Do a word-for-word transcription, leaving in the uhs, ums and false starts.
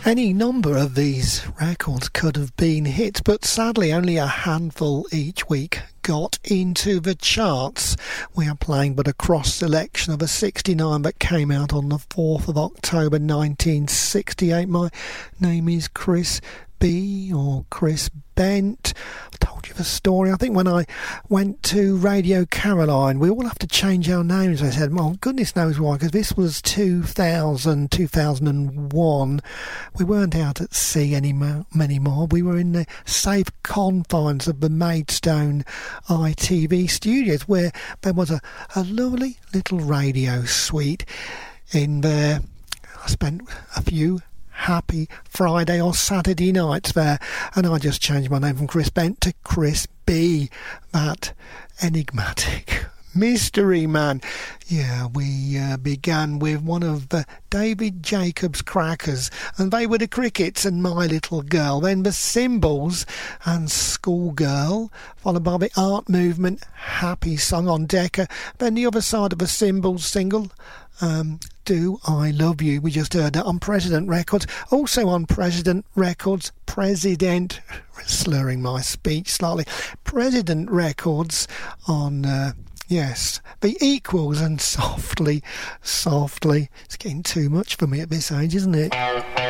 Any number of these records could have been hits, but sadly only a handful each week got into the charts. We are playing but a cross selection of a sixty-nine that came out on the fourth of October nineteen sixty-eight. My name is Chris B, or Chris Bent. I told you the story. I think when I went to Radio Caroline, we all have to change our names. I said, well, goodness knows why, because this was two thousand, two thousand one. We weren't out at sea any mo- many more. We were in the safe confines of the Maidstone I T V studios, where there was a, a lovely little radio suite in there. I spent a few happy Friday or Saturday nights there, and I just changed my name from Chris Bent to Chris B, that enigmatic mystery man. Yeah, we uh, began with one of uh, David Jacobs' crackers, and they were the Crickets and My Little Girl, then the Symbols and Schoolgirl, followed by the Art Movement Happy Song on Decca, then the other side of the Symbols single, um, Do I Love You. We just heard that on President Records. Also on President Records, President, slurring my speech slightly, President Records on... Uh, Yes, the Equals and Softly, Softly. It's getting too much for me at this age, isn't it?